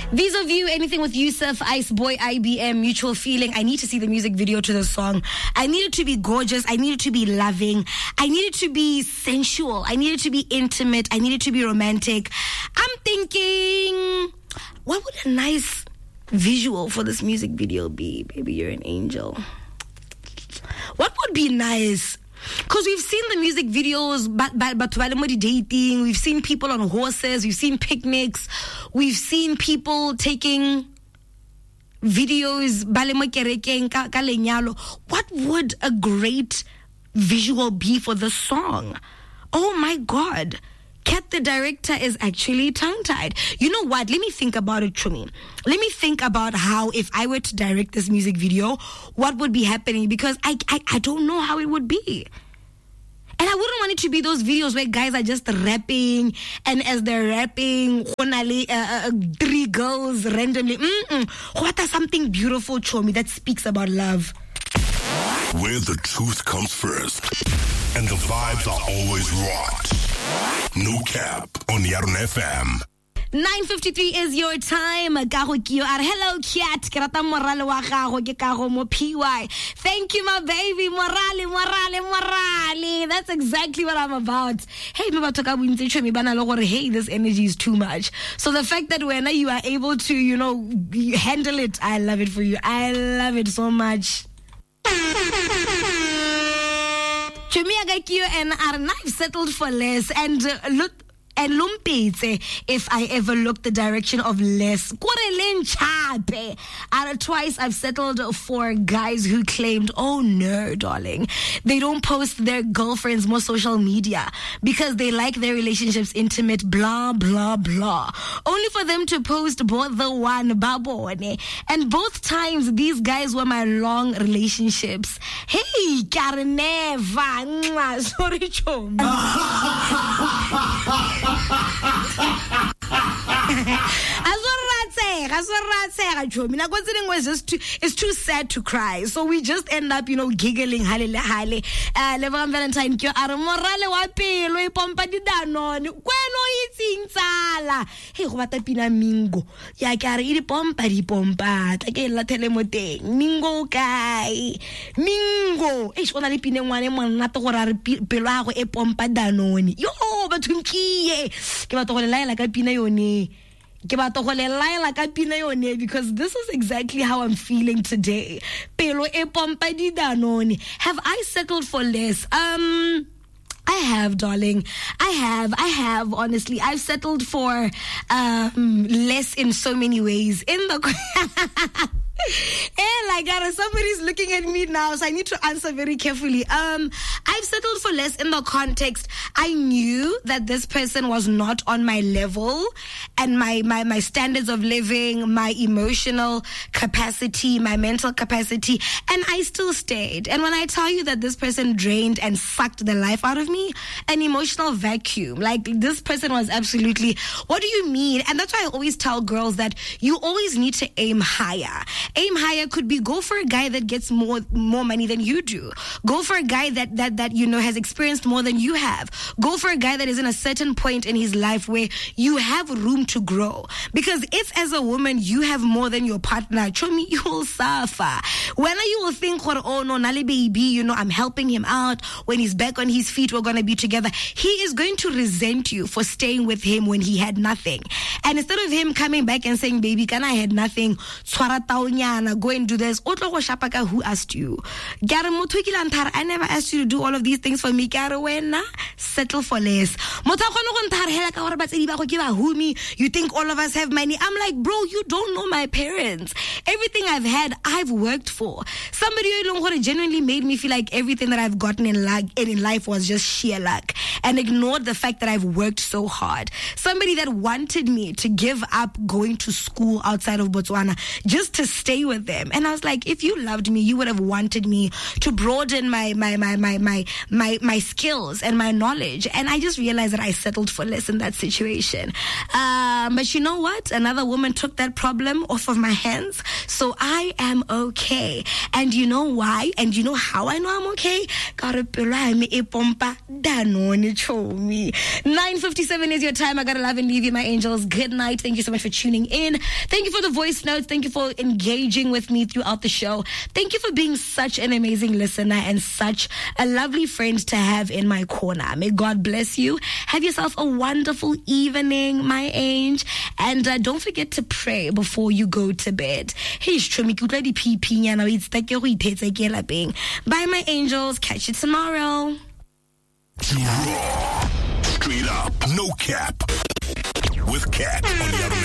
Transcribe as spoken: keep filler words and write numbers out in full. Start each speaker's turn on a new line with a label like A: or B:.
A: Vis-a-Vis, anything with Yusuf, Ice Boy, I B M, Mutual Feeling. I need to see the music video to the song. I need it to be gorgeous. I need it to be loving. I need it to be sensual. I need it to be intimate. I need it to be romantic. I'm thinking, what would a nice visual for this music video be? Baby, you're an angel. What would be nice? Because we've seen the music videos, but but but dating. We've seen people on horses. We've seen picnics. We've seen people taking videos. What would a great visual be for the song? Oh my God. Kat, the director, is actually tongue-tied. You know what? Let me think about it, Chumi. Let me think about how, if I were to direct this music video, what would be happening? Because I, I, I don't know how it would be. And I wouldn't want it to be those videos where guys are just rapping, and as they're rapping, uh, uh, three girls randomly. Mm-mm. What are something beautiful, Chomi, that speaks about love?
B: Where the truth comes first, and the vibes are always rocked. No Cap on Yarun F M.
A: nine fifty-three is your time. Hello, Kat. Thank you, my baby. Morale, morale, morale. That's exactly what I'm about. Hey, hey, this energy is too much. So the fact that when you are able to, you know, handle it, I love it for you. I love it so much. And our knife settled for less, and uh, look and lumpitse if I ever look the direction of less. Twice I've settled for guys who claimed, oh no, darling, they don't post their girlfriends more social media because they like their relationships intimate, blah, blah, blah. Only for them to post both the one, babone. And both times these guys were my long relationships. Hey, Kareneva. Sorry, Chom. It's just too, it's too sad to cry, so we just end up, you know, giggling. Hale hale. Uh, Valentine, kyo are morale wa pelo e pompa di danone. Kweno itsing tsala. Hey, go bata pina mingo. Ya ka re di pompa di pompa. Tla ke la tele mo teng. Mingo kai. Mingo. E shona le pine ngwane monate go ra re pelo a go e pompa danone. Yo, bathunkiye. Ke batho go le laela ka pina yone. Because this is exactly how I'm feeling today. Have I settled for less? Um, I have, darling. I have. I have, honestly. I've settled for um, less in so many ways. In the... Hey, like God, somebody's looking at me now, so I need to answer very carefully. Um, I've settled for less in the context. I knew that this person was not on my level and my, my, my standards of living, my emotional capacity, my mental capacity, and I still stayed. And when I tell you that this person drained and sucked the life out of me, an emotional vacuum, like this person was absolutely, what do you mean? And that's why I always tell girls that you always need to aim higher. Aim higher could be go for a guy that gets more more money than you do. Go for a guy that, that, that, you know, has experienced more than you have. Go for a guy that is in a certain point in his life where you have room to grow. Because if as a woman you have more than your partner, Chomi, you will suffer. When you will think, oh no, Nali baby, you know, I'm helping him out. When he's back on his feet, we're going to be together. He is going to resent you for staying with him when he had nothing. And instead of him coming back and saying, baby, can I had nothing? Go and do this. Who asked you? I never asked you to do all of these things for me. Settle for less. You think all of us have money? I'm like, bro, you don't know my parents. Everything I've had, I've worked for. Somebody who genuinely made me feel like everything that I've gotten in life, in life was just sheer luck and ignored the fact that I've worked so hard. Somebody that wanted me to give up going to school outside of Botswana just to stay with them. And I was like, if you loved me, you would have wanted me to broaden my my my my my my, my skills and my knowledge. And I just realized that I settled for less in that situation. Uh Um, but you know what? Another woman took that problem off of my hands. So I am okay. And you know why? And you know how I know I'm okay? nine fifty-seven is your time. I gotta love and leave you, my angels. Good night. Thank you so much for tuning in. Thank you for the voice notes. Thank you for engaging with me throughout the show. Thank you for being such an amazing listener and such a lovely friend to have in my corner. May God bless you. Have yourself a wonderful evening, my angel. And uh, don't forget to pray before you go to bed. Hey, bye, my angels. Catch you tomorrow.
B: Straight up, no cap. With Cat on the other